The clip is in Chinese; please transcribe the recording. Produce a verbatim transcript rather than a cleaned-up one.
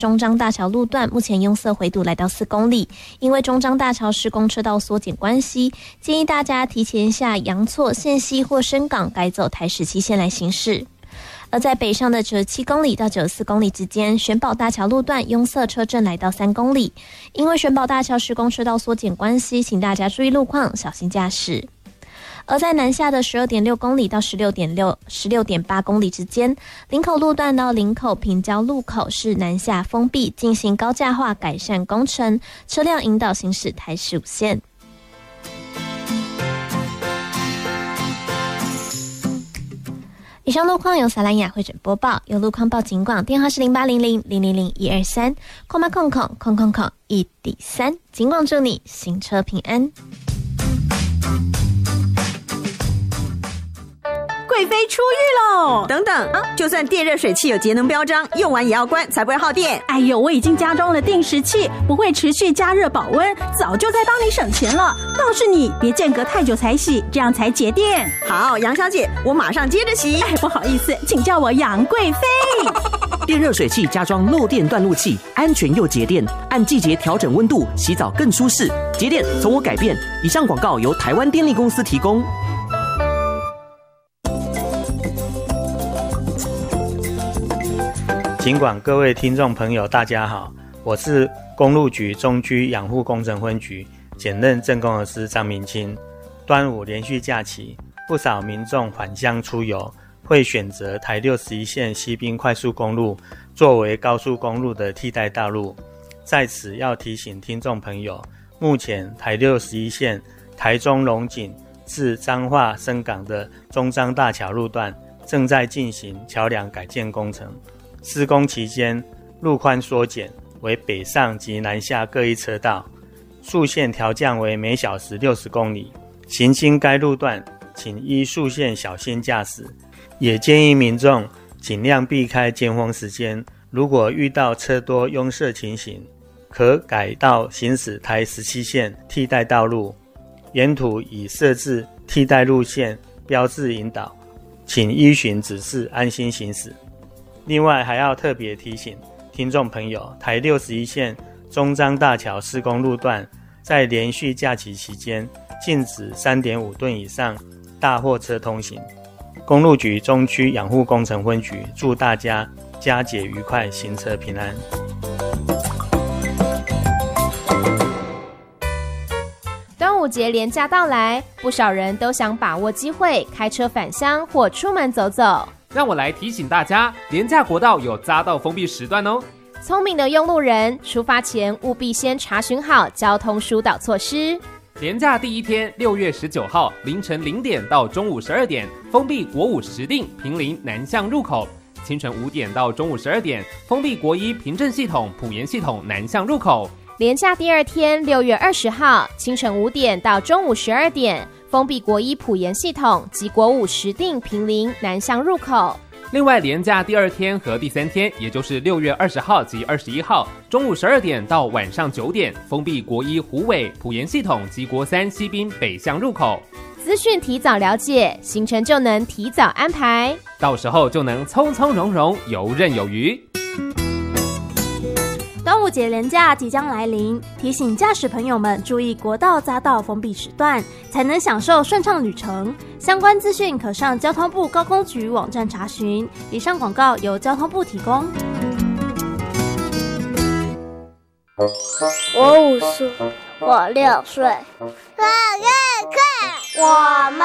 中彰大桥路段目前拥塞回堵来到四公里，因为中彰大桥施工车道缩减关系，建议大家提前下阳错、线西或深港改走台十七线来行驶。而在北上的九十七公里到九十四公里之间，玄宝大桥路段拥塞车阵来到三公里，因为玄宝大桥施工车道缩减关系，请大家注意路况，小心驾驶。而在南下的十二点六公里到十六点六、十六点八公里之间，林口路段到林口平交路口是南下封闭，进行高架化改善工程，车辆引导行驶台十五线。以上路况由萨兰雅会诊播报，有路况报警广，电话是零八零零零零零一二三，空八空空空空空一底三，警广祝你行车平安。 贵妃出狱喽！等等啊，就算电热水器有节能标章，用完也要关，才不会耗电。 哎呦，我已经加装了定时器，不会持续加热保温，早就在帮你省钱了。倒是你，别间隔太久才洗，这样才节电。 好，杨小姐，我马上接着洗。 哎，不好意思，请叫我杨贵妃。 电热水器加装漏电断路器，安全又节电，按季节调整温度，洗澡更舒适。节电从我改变。以上广告由台湾电力公司提供。 尽管各位听众朋友大家好，我是公路局中区养护工程分局简任正工程师张明清。端午连续假期，不少民众返乡出游，会选择台六十一线西滨快速公路作为高速公路的替代道路。在此要提醒听众朋友，目前台六十一线台中龙井至彰化深港的中彰大桥路段正在进行桥梁改建工程。施工期间，路宽缩减为北上及南下各一车道，速限调降为每小时六十公里。行经该路段，请依速限小心驾驶，也建议民众尽量避开尖峰时间。如果遇到车多拥塞情形，可改道行驶台十七线替代道路，沿途已设置替代路线标志引导，请依循指示安心行驶。另外还要特别提醒听众朋友，台六十一线中彰大桥施工路段在连续假期期间禁止 三点五吨以上大货车通行。公路局中区养护工程分局祝大家佳节愉快，行车平安。 端午节连假到来，不少人都想把握机会开车返乡或出门走走。 让我来提醒大家，连假国道有匝道封闭时段哦。 聪明的用路人，出发前务必先查询好交通疏导措施。 连假第一天，六月十九号凌晨零点到中午十二点，封闭国五石碇坪林南向入口；清晨五点到中午十二点，封闭国一平镇系统埔盐系统南向入口。 连假第二天，六月二十号清晨五点到中午十二点，封闭国一埔盐系统及国五石碇坪林南向入口。 另外，连假第二天和第三天，也就是六月二十号及二十一号，中午十二点到晚上九点，封闭国一虎尾埔盐系统及国三西滨北向入口。 资讯提早了解，行程就能提早安排， 到时候就能从从容容，游刃有余。 端午节连假即将来临，提醒驾驶朋友们注意国道匝道封闭时段，才能享受顺畅旅程。相关资讯可上交通部高工局网站查询。以上广告由交通部提供。 我五岁，我六岁，我月课，我们。